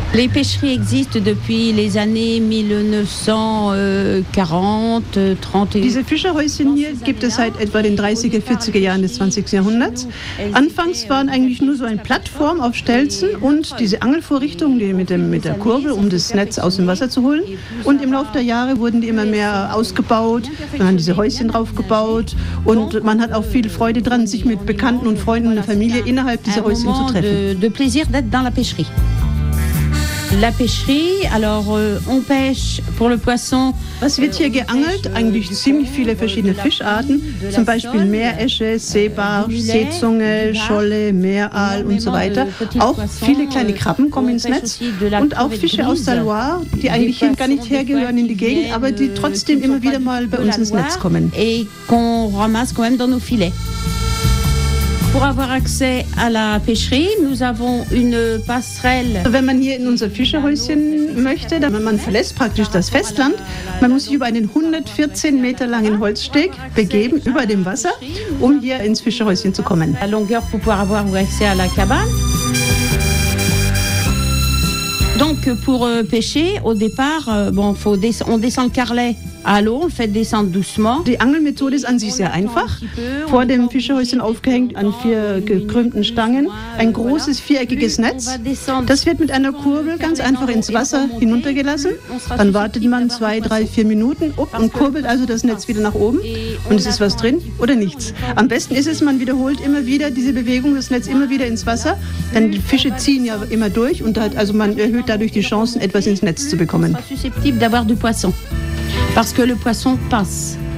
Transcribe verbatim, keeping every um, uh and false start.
Les pêcheries existent depuis les années neunzehnhundertquarante, dreißig. Diese Fischerhäuschen hier gibt es seit etwa den dreißiger, vierziger Jahren des zwanzigsten Jahrhunderts. Anfangs waren eigentlich nur so eine Plattform auf Stelzen und diese Angelvorrichtung die mit, dem, mit der Kurbel, um das Netz aus dem Wasser zu holen. Und im Laufe der Jahre wurden die immer mehr ausgebaut, man hat diese Häuschen drauf gebaut und man hat auch viel Freude dran, sich mit Bekannten und Freunden und der Familie innerhalb dieser Häuschen zu treffen. De, de plaisir d'être dans la pêcherie. La pêcherie, alors euh, on pêche pour le poisson. Was wird hier geangelt? Eigentlich ziemlich viele verschiedene Fischarten, zum Beispiel Meeresche, Seebarsch, Seezunge, Scholle, Meeraal und so weiter. Auch viele kleine Krabben kommen ins Netz und auch Fische aus der Loire, die eigentlich hier gar nicht hergehören in die Gegend, aber die trotzdem immer wieder mal bei uns ins Netz kommen. Et qu'on ramasse quand même dans nos filets. Pour avoir accès à la pêcherie, nous avons une passerelle. Wenn man hier in unser Fischerhäuschen möchte, dann man verlässt praktisch das Festland. Man muss sich über einen hundertvierzehn Meter langen Holzsteg begeben, über dem Wasser, um hier ins Fischerhäuschen zu kommen. La longueur pour pouvoir avoir accès à la cabane. Donc pour euh, pêcher, au départ, euh, bon, faut des- on descend le carlet à l'eau, on le fait descendre doucement. Die Angelmethode ist an sich sehr einfach. Vor dem Fischerhäuschen aufgehängt an vier gekrümmten Stangen ein großes viereckiges Netz. Das wird mit einer Kurbel ganz einfach ins Wasser hinuntergelassen. Dann wartet man zwei, drei, vier Minuten und kurbelt also das Netz wieder nach oben. Und es ist was drin oder nichts. Am besten ist es, man wiederholt immer wieder diese Bewegung, das Netz immer wieder ins Wasser. Denn die Fische ziehen ja immer durch und hat, also man erhöht dadurch die Chancen, etwas ins Netz zu bekommen. Susceptible d'avoir du poisson. Parce que le poisson passe.